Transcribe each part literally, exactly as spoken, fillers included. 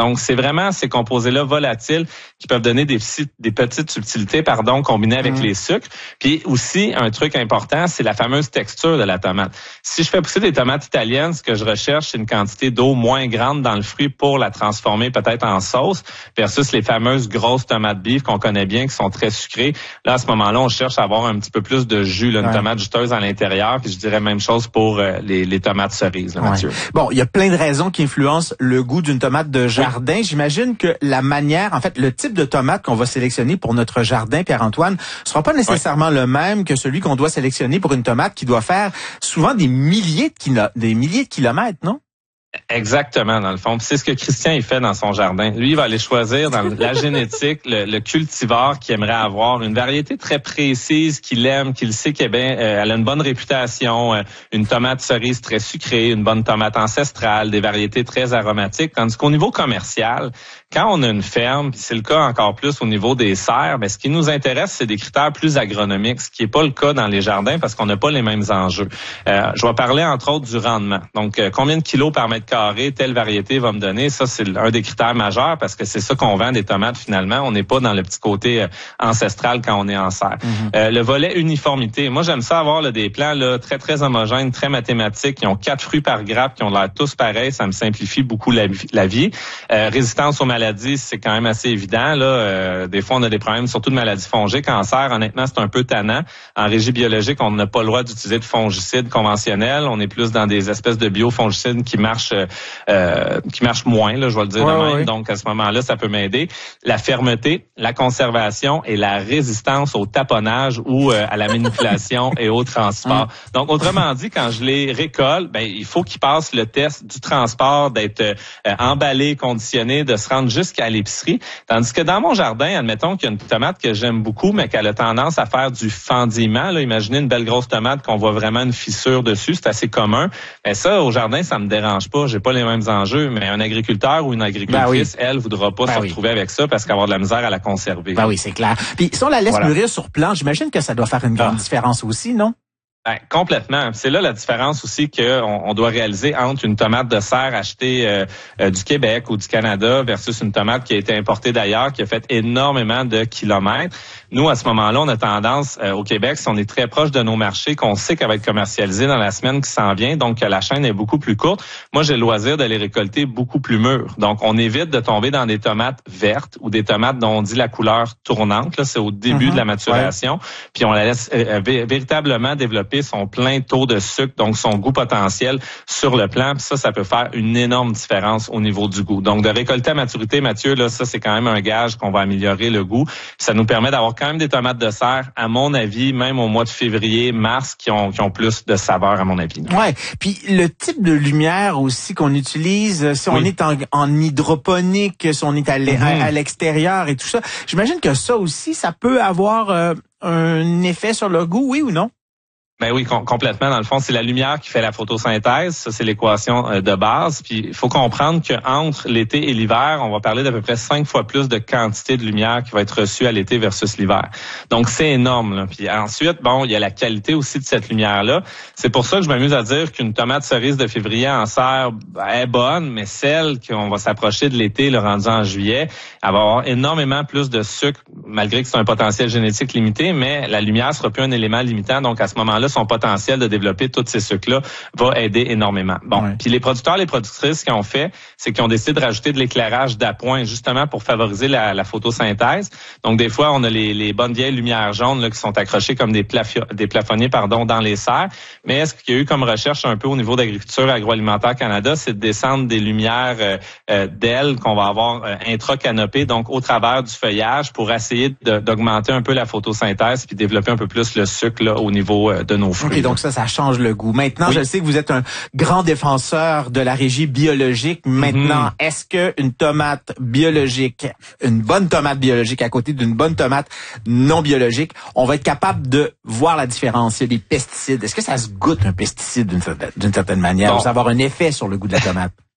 Donc, c'est vraiment ces composés-là volatiles qui peuvent donner des, des petites subtilités, pardon, combinées avec mmh. les sucres. Puis aussi, un truc important, c'est la fameuse texture de la tomate. Si je fais pousser des tomates italiennes, ce que je recherche, c'est une quantité d'eau moins grande dans le fruit pour la transformer peut-être en sauce, versus les fameuses grosses tomates beef qu'on connaît bien, qui sont très sucrées. Là, à ce moment-là, on cherche à avoir un petit peu plus de jus, là, une ouais. tomate juteuse à l'intérieur. Puis je dirais même chose pour euh, les, les tomates cerises, là, Mathieu. Ouais. Bon, il y a plein de raisons qui influencent le goût d'une tomate de jardin. Oui. J'imagine que la manière, en fait, le type de tomate qu'on va sélectionner pour notre jardin, Pierre-Antoine, sera pas nécessairement oui. le même que celui qu'on doit sélectionner pour une tomate qui doit faire souvent des milliers de kilo, des milliers de kilomètres, non? Exactement, dans le fond. Puis c'est ce que Christian il fait dans son jardin. Lui, il va aller choisir dans la génétique le, le cultivar qu'il aimerait avoir, une variété très précise qu'il aime, qu'il sait qu'elle euh, a une bonne réputation, euh, une tomate cerise très sucrée, une bonne tomate ancestrale, des variétés très aromatiques. Tandis qu'au niveau commercial, quand on a une ferme, puis c'est le cas encore plus au niveau des serres, mais ce qui nous intéresse, c'est des critères plus agronomiques, ce qui n'est pas le cas dans les jardins parce qu'on n'a pas les mêmes enjeux. Euh, je vais parler entre autres du rendement. Donc, euh, combien de kilos par mètre carré telle variété va me donner? Ça, c'est un des critères majeurs parce que c'est ça qu'on vend des tomates finalement. On n'est pas dans le petit côté euh, ancestral quand on est en serre. Mm-hmm. Euh, le volet uniformité. Moi, j'aime ça avoir là, des plants là, très, très homogènes, très mathématiques, qui ont quatre fruits par grappe, qui ont l'air tous pareils. Ça me simplifie beaucoup la, la vie. Euh, résistance aux maladies, c'est quand même assez évident. Là, euh, des fois, on a des problèmes, surtout de maladies fongiques. En serre, honnêtement, c'est un peu tannant. En régie biologique, on n'a pas le droit d'utiliser de fongicides conventionnels. On est plus dans des espèces de biofongicides qui marchent euh, qui marchent moins, là, je vais le dire ouais, de même. Ouais. Donc, à ce moment-là, ça peut m'aider. La fermeté, la conservation et la résistance au taponnage ou euh, à la manipulation et au transport. Donc, autrement dit, quand je les récolte, ben il faut qu'ils passent le test du transport, d'être euh, emballé, conditionné, de se rendre jusqu'à l'épicerie. Tandis que dans mon jardin, admettons qu'il y a une tomate que j'aime beaucoup, mais qu'elle a tendance à faire du fendillement. Là, imaginez une belle grosse tomate qu'on voit vraiment une fissure dessus, c'est assez commun. Mais ça, au jardin, ça me dérange pas. J'ai pas les mêmes enjeux. Mais un agriculteur ou une agricultrice, ben oui. elle, voudra pas ben se oui. retrouver avec ça parce qu'elle va avoir de la misère à la conserver. Ben oui, c'est clair. Puis si on la laisse voilà. mûrir sur plan, j'imagine que ça doit faire une grande ah. différence aussi, non? Ben, complètement. C'est là la différence aussi qu'on on doit réaliser entre une tomate de serre achetée euh, euh, du Québec ou du Canada versus une tomate qui a été importée d'ailleurs, qui a fait énormément de kilomètres. Nous, à ce moment-là, on a tendance euh, au Québec, si on est très proche de nos marchés, qu'on sait qu'elle va être commercialisée dans la semaine qui s'en vient, donc la chaîne est beaucoup plus courte. Moi, j'ai le loisir de les récolter beaucoup plus mûres. Donc, on évite de tomber dans des tomates vertes ou des tomates dont on dit la couleur tournante. Là, c'est au début mm-hmm. de la maturation. Ouais. Puis on la laisse euh, vé- véritablement développer son plein taux de sucre, donc son goût potentiel sur le plant. Puis ça, ça peut faire une énorme différence au niveau du goût. Donc, de récolter à maturité, Mathieu, là, ça, c'est quand même un gage qu'on va améliorer le goût. Ça nous permet d'avoir quand même des tomates de serre, à mon avis, même au mois de février, mars, qui ont, qui ont plus de saveur, à mon avis. Ouais. Puis le type de lumière aussi qu'on utilise, si on oui. est en, en hydroponique, si on est à, l'e- mm-hmm. à, à l'extérieur et tout ça, j'imagine que ça aussi, ça peut avoir euh, un effet sur le goût, oui ou non? Ben oui, com- complètement. Dans le fond, c'est la lumière qui fait la photosynthèse. Ça, c'est l'équation euh, de base. Puis, il faut comprendre qu'entre l'été et l'hiver, on va parler d'à peu près cinq fois plus de quantité de lumière qui va être reçue à l'été versus l'hiver. Donc, c'est énorme, là. Puis ensuite, bon, il y a la qualité aussi de cette lumière-là. C'est pour ça que je m'amuse à dire qu'une tomate cerise de février en serre ben, est bonne, mais celle qu'on va s'approcher de l'été, le rendu en juillet, elle va avoir énormément plus de sucre, malgré que c'est un potentiel génétique limité, mais la lumière sera plus un élément limitant. Donc, à ce moment-là, son potentiel de développer tous ces sucres-là va aider énormément. Bon, ouais. Puis les producteurs, les productrices, ce qu'ils ont fait, c'est qu'ils ont décidé de rajouter de l'éclairage d'appoint justement pour favoriser la, la photosynthèse. Donc des fois, on a les, les bonnes vieilles lumières jaunes là, qui sont accrochées comme des, plafio- des plafonniers pardon, dans les serres. Mais ce qu'il y a eu comme recherche un peu au niveau d'Agriculture Agroalimentaire Canada, c'est de descendre des lumières euh, euh, d'ailes qu'on va avoir euh, intra-canopées, donc au travers du feuillage, pour essayer de, d'augmenter un peu la photosynthèse puis développer un peu plus le sucre là, au niveau euh, de nos fruits. OK, donc ça, ça change le goût. Maintenant, oui. je sais que vous êtes un grand défenseur de la régie biologique. Maintenant, mm-hmm. est-ce que une tomate biologique, une bonne tomate biologique à côté d'une bonne tomate non biologique, on va être capable de voir la différence? Il y a des pesticides. Est-ce que ça se goûte un pesticide d'une, d'une certaine manière? Bon. Ou ça va avoir un effet sur le goût de la tomate?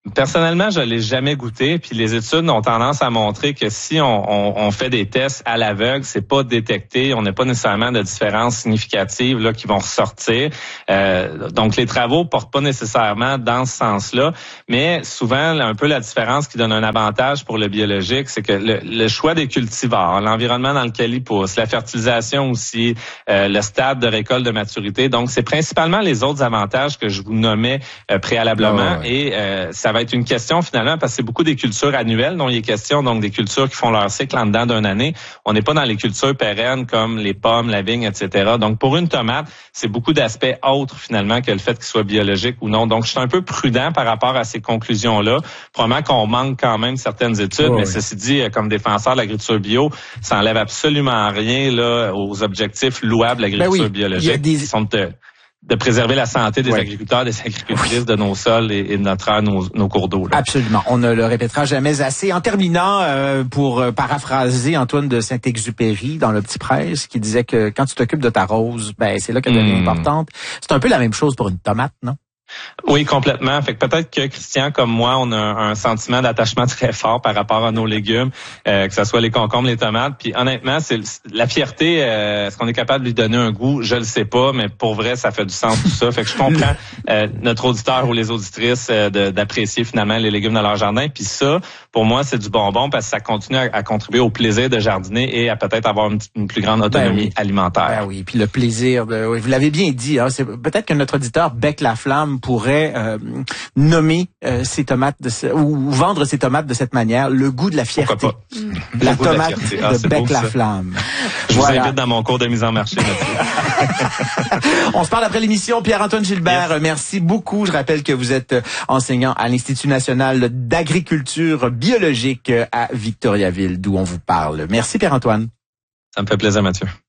Personnellement, je l'ai jamais goûté, puis les études ont tendance à montrer que si on, on, on fait des tests à l'aveugle, c'est pas détecté, on n'a pas nécessairement de différences significatives là qui vont ressortir. Euh, donc les travaux portent pas nécessairement dans ce sens-là, mais souvent un peu la différence qui donne un avantage pour le biologique, c'est que le, le choix des cultivars, l'environnement dans lequel ils poussent, la fertilisation aussi, euh, le stade de récolte de maturité. Donc c'est principalement les autres avantages que je vous nommais euh, préalablement, oh, ouais. et euh, ça va être une question finalement parce que c'est beaucoup des cultures annuelles dont il est question, donc des cultures qui font leur cycle en dedans d'une année. On n'est pas dans les cultures pérennes comme les pommes, la vigne, et cetera. Donc pour une tomate, c'est beaucoup d'aspects autres finalement que le fait qu'il soit biologique ou non. Donc je suis un peu prudent par rapport à ces conclusions-là. Probablement qu'on manque quand même certaines études, oh, mais oui. Ceci dit, comme défenseur de l'agriculture bio, ça enlève absolument rien là aux objectifs louables de l'agriculture ben oui, biologique des... qui sont de de préserver la santé des ouais. agriculteurs, des agricultrices, de nos sols et, et de notre air, nos, nos cours d'eau. Là. Absolument. On ne le répétera jamais assez. En terminant, euh, pour paraphraser Antoine de Saint-Exupéry dans Le Petit Prince, qui disait que quand tu t'occupes de ta rose, ben c'est là qu'elle devient mmh. importante. C'est un peu la même chose pour une tomate, non? Oui, complètement. Fait que peut-être que Christian, comme moi, on a un sentiment d'attachement très fort par rapport à nos légumes, euh, que ce soit les concombres, les tomates. Puis honnêtement, c'est la fierté. Euh, est-ce qu'on est capable de lui donner un goût? Je le sais pas, mais pour vrai, ça fait du sens tout ça. Fait que je comprends euh, notre auditeur ou les auditrices euh, de, d'apprécier finalement les légumes dans leur jardin. Puis ça, pour moi, c'est du bonbon parce que ça continue à, à contribuer au plaisir de jardiner et à peut-être avoir une, une plus grande autonomie ben oui. alimentaire. Ben oui. Puis le plaisir de, oui, vous l'avez bien dit. Hein, c'est peut-être que notre auditeur bec la flamme pourrait euh, nommer euh, ses tomates de ce, ou vendre ses tomates de cette manière, le goût de la fierté. Pourquoi pas? Mmh. La tomate de, ah, de bec beau, la ça. Flamme. Je voilà. vous invite dans mon cours de mise en marché. On se parle après l'émission. Pierre-Antoine Gilbert, yes. merci beaucoup. Je rappelle que vous êtes enseignant à l'Institut national d'agriculture biologique à Victoriaville, d'où on vous parle. Merci Pierre-Antoine. Ça me fait plaisir, Mathieu.